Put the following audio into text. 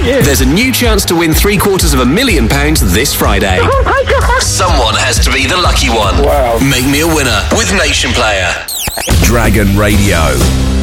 you. There's a new chance to win £750,000 this Friday. Oh my God. Someone has to be the lucky one. Wow. Make me a winner with Nation Player. Dragon Radio.